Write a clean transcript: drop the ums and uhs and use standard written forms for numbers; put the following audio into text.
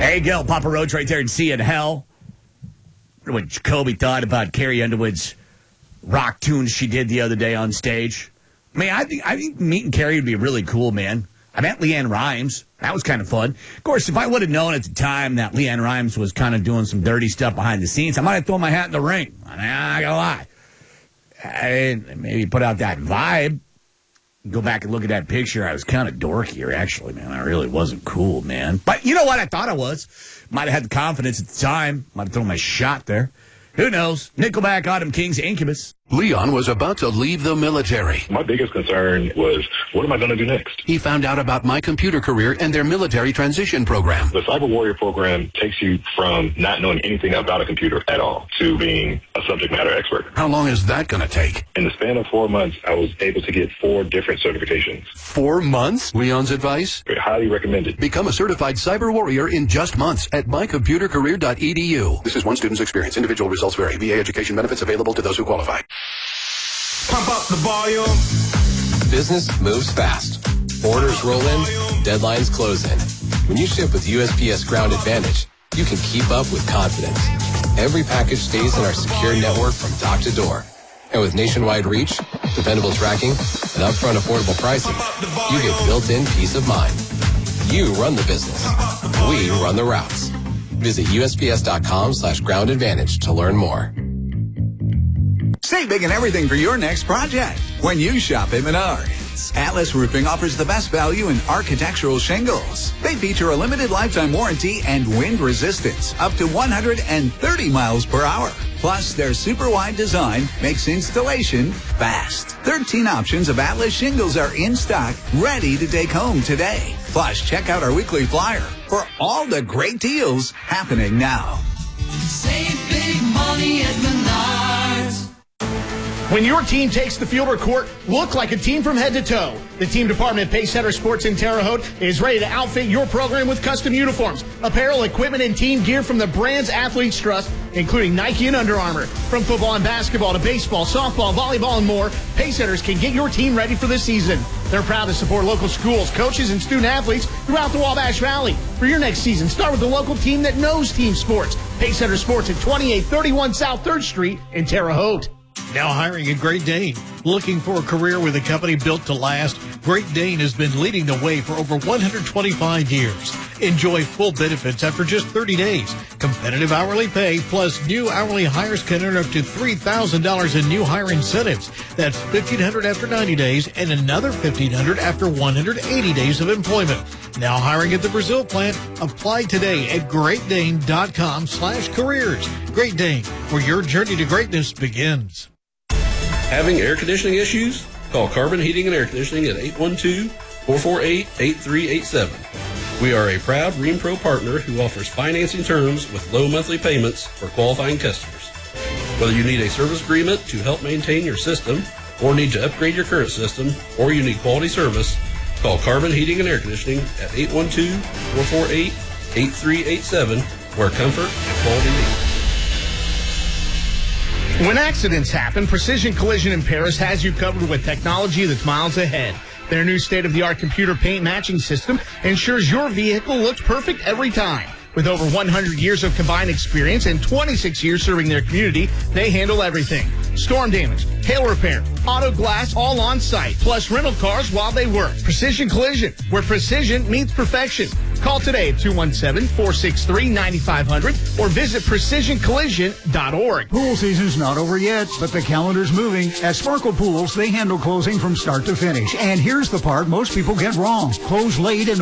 There you go, Papa Roach right there and See in Hell. I wonder what Jacoby thought about Carrie Underwood's rock tunes she did the other day on stage. I mean, I think meeting Carrie would be really cool, man. I met Leanne Rimes. That was kind of fun. Of course, if I would have known at the time that Leanne Rimes was kind of doing some dirty stuff behind the scenes, I might have thrown my hat in the ring. I mean, I'm not going to lie. Maybe put out that vibe. Go back and look at that picture. I was kind of dorky, actually, man. I really wasn't cool, man. But you know what? I thought I was. Might have had the confidence at the time. Might have thrown my shot there. Who knows? Nickelback, Autumn King's Incubus. Leon was about to leave the military. My biggest concern was, what am I going to do next? He found out about My Computer Career and their military transition program. The Cyber Warrior program takes you from not knowing anything about a computer at all to being a subject matter expert. How long is that going to take? In the span of 4 months, I was able to get 4 different certifications. 4 months? Leon's advice? Very highly recommended. Become a certified cyber warrior in just months at mycomputercareer.edu. This is one student's experience. Individual results vary. VA education benefits available to those who qualify. Pump up the volume. Business moves fast. Orders roll in, deadlines close in. When you ship with USPS Ground Advantage, you can keep up with confidence. Every package stays in our secure network from dock to door. And with nationwide reach, dependable tracking, and upfront affordable pricing, you get built-in peace of mind. You run the business. We run the routes. Visit USPS.com/Ground Advantage to learn more. Save big and everything for your next project when you shop at Menards. Atlas Roofing offers the best value in architectural shingles. They feature a limited lifetime warranty and wind resistance up to 130 miles per hour. Plus, their super wide design makes installation fast. 13 options of Atlas shingles are in stock, ready to take home today. Plus, check out our weekly flyer for all the great deals happening now. Save big money at Menards. When your team takes the field or court, look like a team from head to toe. The team department at Pacesetter Sports in Terre Haute is ready to outfit your program with custom uniforms, apparel, equipment, and team gear from the brands athletes trust, including Nike and Under Armour. From football and basketball to baseball, softball, volleyball, and more, Pacesetters can get your team ready for the season. They're proud to support local schools, coaches, and student athletes throughout the Wabash Valley. For your next season, start with the local team that knows team sports. Pacesetter Sports at 2831 South 3rd Street in Terre Haute. Now hiring at Great Dane. Looking for a career with a company built to last? Great Dane has been leading the way for over 125 years. Enjoy full benefits after just 30 days. Competitive hourly pay plus new hourly hires can earn up to $3,000 in new hire incentives. That's $1,500 after 90 days and another $1,500 after 180 days of employment. Now hiring at the Brazil plant. Apply today at greatdane.com/careers. Great Dane, where your journey to greatness begins. Having air conditioning issues? Call Carbon Heating and Air Conditioning at 812-448-8387. We are a proud ReamPro partner who offers financing terms with low monthly payments for qualifying customers. Whether you need a service agreement to help maintain your system, or need to upgrade your current system, or you need quality service, call Carbon Heating and Air Conditioning at 812-448-8387, where comfort and quality meet. When accidents happen, Precision Collision in Paris has you covered with technology that's miles ahead. Their new state-of-the-art computer paint matching system ensures your vehicle looks perfect every time. With over 100 years of combined experience and 26 years serving their community, they handle everything. Storm damage, hail repair, auto glass, all on site, plus rental cars while they work. Precision Collision, where precision meets perfection. Call today at 217-463-9500 or visit precisioncollision.org. Pool season's not over yet, but the calendar's moving. At Sparkle Pools, they handle closing from start to finish. And here's the part most people get wrong. Close late and